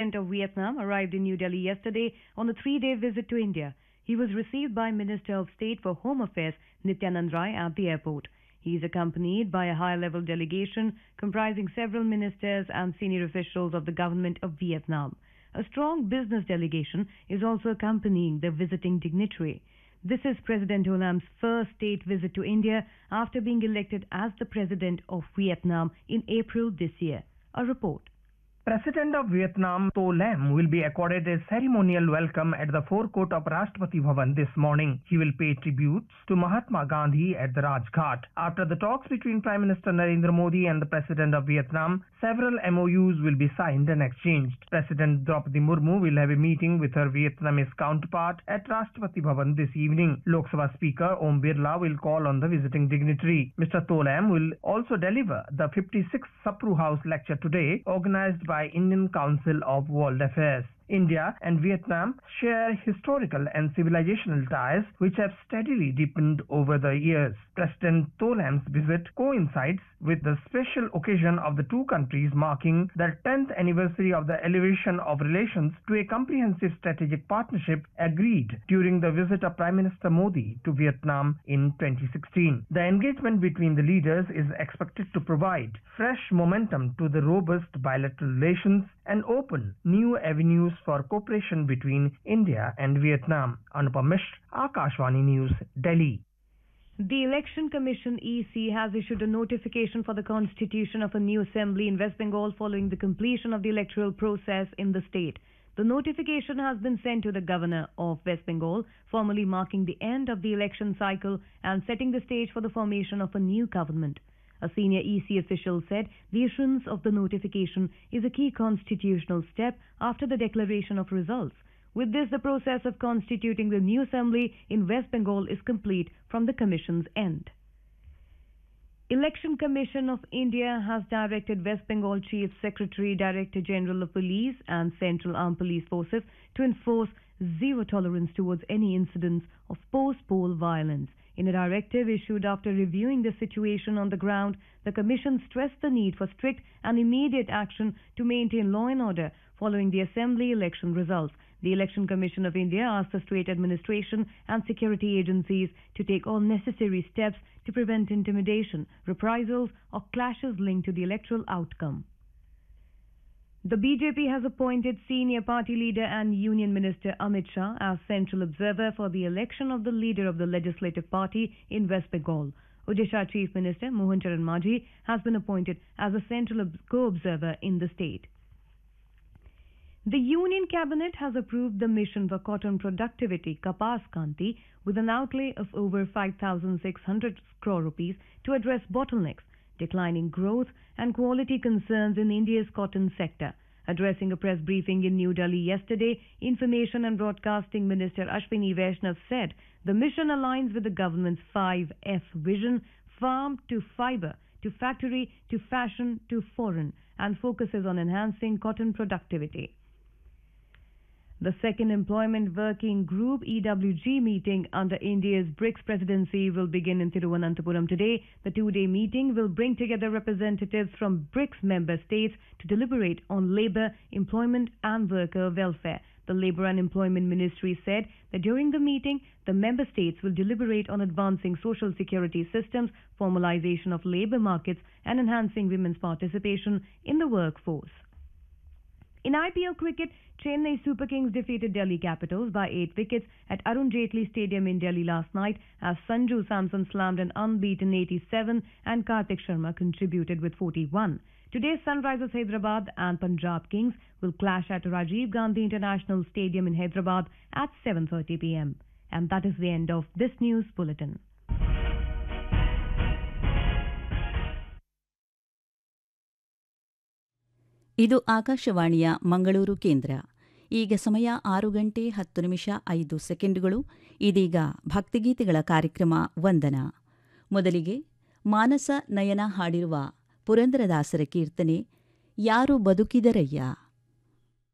President of Vietnam arrived in New Delhi yesterday on a three-day visit to India. He was received by Minister of State for Home Affairs Nityanand Rai at the airport. He is accompanied by a high-level delegation comprising several ministers and senior officials of the government of Vietnam. A strong business delegation is also accompanying the visiting dignitary. This is President Ho Lam's first state visit to India after being elected as the President of Vietnam in April this year. A report. President of Vietnam To Lam will be accorded a ceremonial welcome at the forecourt of Rashtrapati Bhavan this morning. He will pay tributes to Mahatma Gandhi at the Rajghat. After the talks between Prime Minister Narendra Modi and the President of Vietnam, several MOUs will be signed and exchanged. President Draupadi Murmu will have a meeting with her Vietnamese counterpart at Rashtrapati Bhavan this evening. Lok Sabha Speaker Om Birla will call on the visiting dignitary. Mr. To Lam will also deliver the 56th Sapru House lecture today, organized by Indian Council of World Affairs. India and Vietnam share historical and civilizational ties which have steadily deepened over the years. President To Lam's visit coincides with the special occasion of the two countries marking the 10th anniversary of the elevation of relations to a comprehensive strategic partnership agreed during the visit of Prime Minister Modi to Vietnam in 2016. The engagement between the leaders is expected to provide fresh momentum to the robust bilateral relations and open new avenues for cooperation between India and Vietnam. Anupam Mishra, Akashvani News, Delhi. The Election Commission EC has issued a notification for the constitution of a new assembly in West Bengal following the completion of the electoral process in the state. The notification has been sent to the Governor of West Bengal, formally marking the end of the election cycle and setting the stage for the formation of a new government. A senior EC official said the issuance of the notification is a key constitutional step after the declaration of results. With this, the process of constituting the new assembly in West Bengal is complete from the Commission's end. Election Commission of India has directed West Bengal Chief Secretary, Director General of Police and Central Armed Police Forces to enforce zero tolerance towards any incidents of post-poll violence. In a directive issued after reviewing the situation on the ground, the Commission stressed the need for strict and immediate action to maintain law and order following the Assembly election results. The Election Commission of India asked the state administration and security agencies to take all necessary steps to prevent intimidation, reprisals or clashes linked to the electoral outcome. The BJP has appointed senior party leader and Union Minister Amit Shah as central observer for the election of the leader of the legislative party in West Bengal. Odisha Chief Minister Mohan Charan Majhi has been appointed as a central co-observer in the state. The Union Cabinet has approved the mission for cotton productivity Kapas Kanti with an outlay of over 5,600 crore rupees to address bottlenecks, declining growth and quality concerns in India's cotton sector. Addressing a press briefing in New Delhi yesterday, Information and Broadcasting Minister Ashwini Vaishnav said the mission aligns with the government's 5F vision, farm to fibre, to factory, to fashion, to foreign, and focuses on enhancing cotton productivity. The second Employment Working Group EWG meeting under India's BRICS presidency will begin in Thiruvananthapuram today. The two-day meeting will bring together representatives from BRICS member states to deliberate on labour, employment and worker welfare. The Labour and Employment Ministry said that during the meeting, the member states will deliberate on advancing social security systems, formalization of labour markets and enhancing women's participation in the workforce. In IPL cricket, Chennai Super Kings defeated Delhi Capitals by 8 wickets at Arun Jaitley Stadium in Delhi last night as Sanju Samson slammed an unbeaten 87 and Kartik Sharma contributed with 41. Today, Sunrisers Hyderabad and Punjab Kings will clash at Rajiv Gandhi International Stadium in Hyderabad at 7:30 p.m. And that is the end of this news bulletin. ಇದು ಆಕಾಶವಾಣಿಯ ಮಂಗಳೂರು ಕೇಂದ್ರ. ಈಗ ಸಮಯ 6:10 ಇದೀಗ ಭಕ್ತಿಗೀತೆಗಳ ಕಾರ್ಯಕ್ರಮ ವಂದನ. ಮೊದಲಿಗೆ ಮಾನಸ ನಯನ ಹಾಡಿರುವ ಪುರಂದರದಾಸರ ಕೀರ್ತನೆ ಯಾರು ಬದುಕಿದರಯ್ಯ.